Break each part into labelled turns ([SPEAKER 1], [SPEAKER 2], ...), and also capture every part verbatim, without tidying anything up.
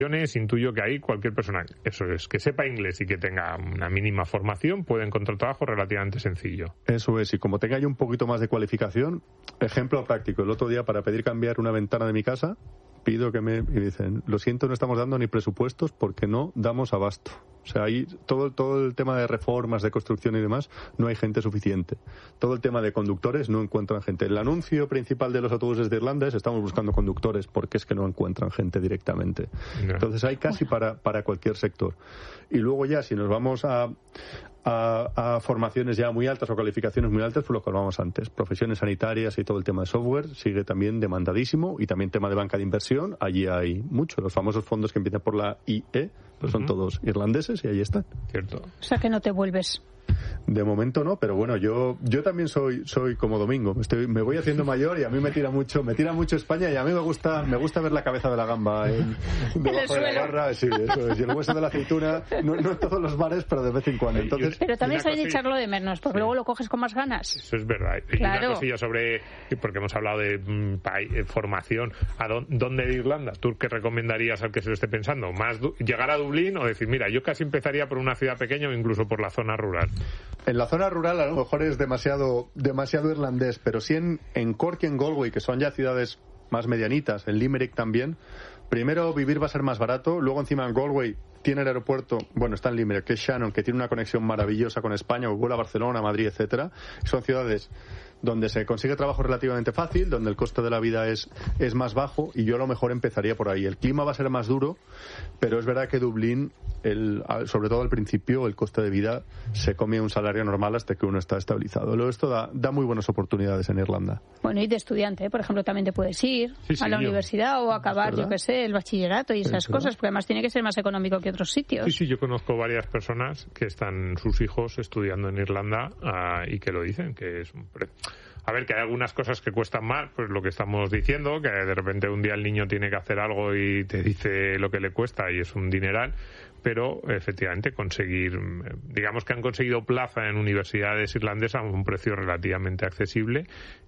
[SPEAKER 1] Intuyo que ahí cualquier persona, eso es, que sepa inglés y que tenga una mínima formación, puede encontrar trabajo relativamente sencillo.
[SPEAKER 2] Eso es, y como tenga yo un poquito más de cualificación, ejemplo práctico, el otro día para pedir cambiar una ventana de mi casa, pido que me... y dicen, lo siento, no estamos dando ni presupuestos porque no damos abasto. O sea, ahí todo, todo el tema de reformas, de construcción y demás, no hay gente suficiente. Todo el tema de conductores, no encuentran gente. El anuncio principal de los autobuses de Irlanda es estamos buscando conductores porque es que no encuentran gente directamente. No. Entonces hay casi para, para cualquier sector. Y luego ya, si nos vamos a... A, a formaciones ya muy altas o calificaciones muy altas, pues lo que hablábamos antes, profesiones sanitarias y todo el tema de software sigue también demandadísimo, y también tema de banca de inversión, allí hay mucho, los famosos fondos que empiezan por la I E, pues son uh-huh. todos irlandeses y ahí están.
[SPEAKER 1] Cierto.
[SPEAKER 3] O sea que no te vuelves.
[SPEAKER 2] De momento no, pero bueno, yo yo también soy soy como Domingo, estoy, me voy haciendo mayor y a mí me tira mucho me tira mucho España, y a mí me gusta me gusta ver la cabeza de la gamba en, debajo de la barra, sí, eso es, y el hueso de la aceituna, no, no en todos los bares, pero de vez en cuando. Entonces,
[SPEAKER 3] pero también soy de echarlo de menos, porque sí. luego lo coges con más ganas.
[SPEAKER 1] Eso es verdad. Y
[SPEAKER 3] claro.
[SPEAKER 1] una cosilla sobre, porque hemos hablado de mm, formación, ¿a dónde de Irlanda? ¿Tú qué recomendarías al que se lo esté pensando? ¿Más llegar a Dublín o decir, mira, yo casi empezaría por una ciudad pequeña o incluso por la zona rural?
[SPEAKER 2] En la zona rural a lo mejor es demasiado demasiado irlandés, pero sí en, en Cork y en Galway, que son ya ciudades más medianitas, en Limerick también, primero vivir va a ser más barato, luego encima en Galway tiene el aeropuerto, bueno, está en Limerick, que es Shannon, que tiene una conexión maravillosa con España, o vuela a Barcelona, Madrid, etcétera. Son ciudades donde se consigue trabajo relativamente fácil, donde el coste de la vida es, es más bajo, y yo a lo mejor empezaría por ahí. El clima va a ser más duro, pero es verdad que Dublín, el, sobre todo al principio, el coste de vida se come un salario normal hasta que uno está estabilizado. Luego esto da, da muy buenas oportunidades en Irlanda.
[SPEAKER 3] Bueno, y de estudiante, ¿eh? Por ejemplo, también te puedes ir sí, sí, a la yo. universidad o acabar, yo qué sé, el bachillerato y esas cosas, porque además tiene que ser más económico que otros sitios.
[SPEAKER 1] Sí, sí, yo conozco varias personas que están sus hijos estudiando en Irlanda uh, y que lo dicen, que es un pre... A ver, que hay algunas cosas que cuestan más, pues lo que estamos diciendo, que de repente un día el niño tiene que hacer algo y te dice lo que le cuesta y es un dineral, pero efectivamente conseguir, digamos que han conseguido plaza en universidades irlandesas a un precio relativamente accesible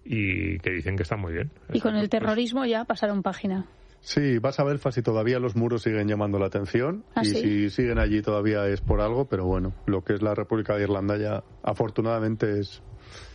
[SPEAKER 1] y que dicen que está muy bien.
[SPEAKER 3] Y con el terrorismo ya pasaron página.
[SPEAKER 2] Sí, vas a Belfast y todavía los muros siguen llamando la atención.
[SPEAKER 3] ¿Ah,
[SPEAKER 2] y
[SPEAKER 3] sí?
[SPEAKER 2] Si siguen allí todavía es por algo, pero bueno, lo que es la República de Irlanda ya afortunadamente es...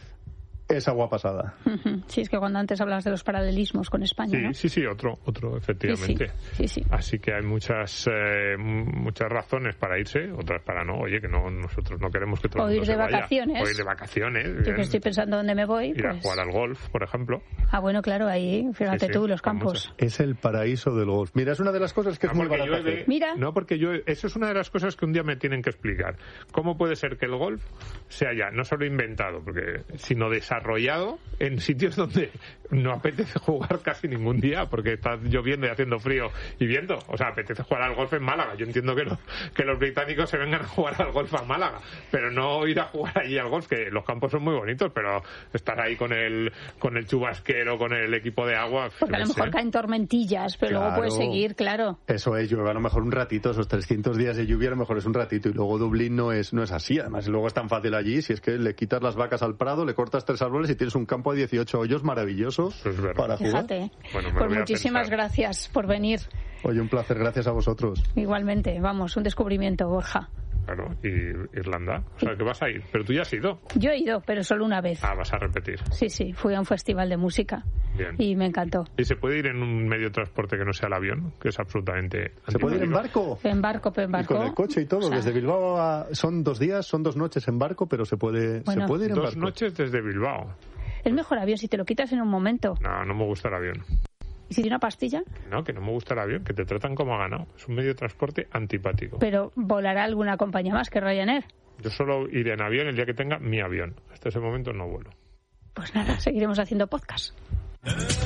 [SPEAKER 2] es agua pasada.
[SPEAKER 3] Sí, es que cuando antes hablabas de los paralelismos con España,
[SPEAKER 1] sí,
[SPEAKER 3] ¿no?
[SPEAKER 1] Sí, sí, otro, otro efectivamente.
[SPEAKER 3] Sí, sí, sí, sí.
[SPEAKER 1] Así que hay muchas eh, muchas razones para irse, otras para no. Oye, que no nosotros no queremos que todo el mundo se vaya.
[SPEAKER 3] O ir de vacaciones.
[SPEAKER 1] O ir de vacaciones.
[SPEAKER 3] Yo bien. que estoy pensando dónde me voy.
[SPEAKER 1] Ir
[SPEAKER 3] pues...
[SPEAKER 1] a jugar al golf, por ejemplo.
[SPEAKER 3] Ah, bueno, claro, ahí, fíjate sí, tú, sí, los campos.
[SPEAKER 2] Es el paraíso del golf. Mira, es una de las cosas que no, es muy barato hacer.
[SPEAKER 3] Mira.
[SPEAKER 1] No, porque yo, eso es una de las cosas que un día me tienen que explicar. ¿Cómo puede ser que el golf sea ya no solo inventado, porque sino desarrollado en sitios donde no apetece jugar casi ningún día porque está lloviendo y haciendo frío y viento? O sea, apetece jugar al golf en Málaga. Yo entiendo que, lo, que los británicos se vengan a jugar al golf a Málaga, pero no ir a jugar allí al golf, que los campos son muy bonitos, pero estar ahí con el con el chubasquero, con el equipo de agua...
[SPEAKER 3] Porque a lo mejor
[SPEAKER 1] sé.
[SPEAKER 3] caen tormentillas, pero
[SPEAKER 2] claro,
[SPEAKER 3] luego puedes seguir, claro.
[SPEAKER 2] Eso es, llueve a lo mejor un ratito, esos trescientos días de lluvia a lo mejor es un ratito, y luego Dublín no es no es así. Además, luego es tan fácil allí, si es que le quitas las vacas al prado, le cortas tres árboles y tienes un campo de dieciocho hoyos maravilloso para jugar.
[SPEAKER 3] Fíjate.
[SPEAKER 1] Bueno,
[SPEAKER 3] pues muchísimas gracias por venir.
[SPEAKER 2] Oye, un placer, gracias a vosotros.
[SPEAKER 3] Igualmente, vamos, un descubrimiento, Borja.
[SPEAKER 1] Claro, y Irlanda, o sea, que vas a ir, pero tú ya has ido.
[SPEAKER 3] Yo he ido, pero solo una vez.
[SPEAKER 1] Ah, vas a repetir.
[SPEAKER 3] Sí, sí, fui a un festival de música.
[SPEAKER 1] Bien.
[SPEAKER 3] Y me encantó.
[SPEAKER 1] ¿Y se puede ir en un medio de transporte que no sea el avión? Que es absolutamente...
[SPEAKER 2] ¿Se puede ir en barco?
[SPEAKER 3] En barco, en barco.
[SPEAKER 2] Y con el coche y todo, o sea, desde Bilbao a... Son dos días, son dos noches en barco, pero se puede,
[SPEAKER 3] bueno,
[SPEAKER 2] se puede ir en
[SPEAKER 1] dos
[SPEAKER 2] barco.
[SPEAKER 1] Dos noches desde Bilbao.
[SPEAKER 3] Es mejor avión si te lo quitas en un momento.
[SPEAKER 1] No, no me gusta el avión.
[SPEAKER 3] ¿Y si tiene una pastilla?
[SPEAKER 1] No, que no me gusta el avión, que te tratan como a ganado. Es un medio de transporte antipático.
[SPEAKER 3] Pero volará alguna compañía más que Ryanair.
[SPEAKER 1] Yo solo iré en avión el día que tenga mi avión. Hasta ese momento no vuelo.
[SPEAKER 3] Pues nada, seguiremos haciendo podcast.